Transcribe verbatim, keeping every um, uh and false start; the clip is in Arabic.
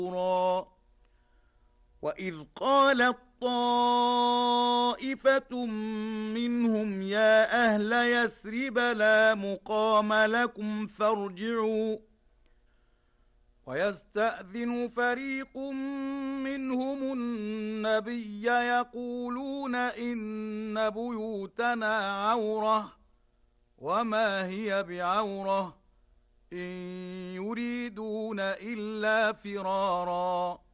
وإذ قالت طائفة منهم يا أهل يثرب لا مقام لكم فارجعوا ويستأذن فريق منهم النبي يقولون إن بيوتنا عورة وما هي بعورة إن يريدون إلا فرارا